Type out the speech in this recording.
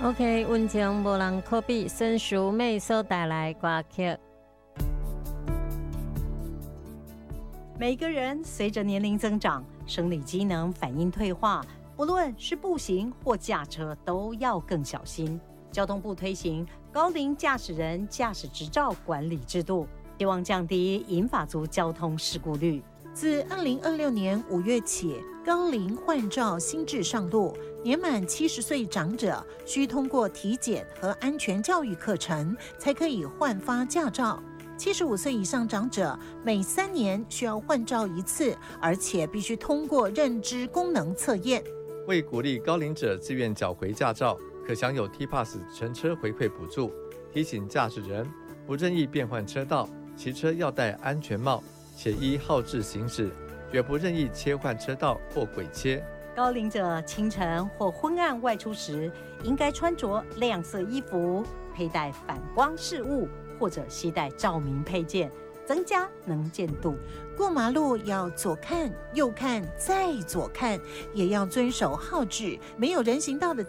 OK， 温情无人可比，孙淑妹所带来歌曲。 每个人随着年龄增长，生理机能反应退化，不论是步行或驾车，都要更小心。交通部推行高龄驾驶人驾驶执照管理制度，希望降低银发族交通事故率。 自2026年5月起，高龄换照新制上路，年满70岁长者需通过体检和安全教育课程，才可以换发驾照。75岁以上长者每3年需要换照一次，而且必须通过认知功能测验。 为鼓励高龄者自愿缴回驾照，可享有 T-Pass 乘车回馈补助。提醒驾驶人不任意变换车道，骑车要戴安全帽，且依号志行驶，绝不任意切换车道或轨切。 高龄者清晨或昏暗外出时，应该穿着亮色衣服，佩戴反光饰物，或者携带照明配件，增加能见度。 过马路要左看、右看再左看，也要遵守号志。没有人行道的